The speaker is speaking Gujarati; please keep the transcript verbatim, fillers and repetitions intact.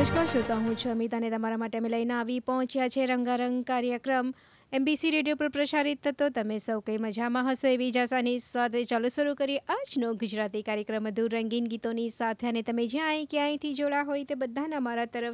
નમસ્કાર શ્રોતા, હું છું અમિત અને તમારા માટે અમે લઈને આવી પહોંચ્યા છે રંગારંગ કાર્યક્રમ એમબીસી રેડિયો પર પ્રસારિત થતો. તમે સૌ કંઈ મજામાં હશો એવી જ આશાની સાથે ચાલો શરૂ કરીએ આજનો ગુજરાતી કાર્યક્રમ મધુર રંગીન ગીતોની સાથે. અને તમે જ્યાં ક્યાંયથી જોડા હોય તે બધાના મારા તરફ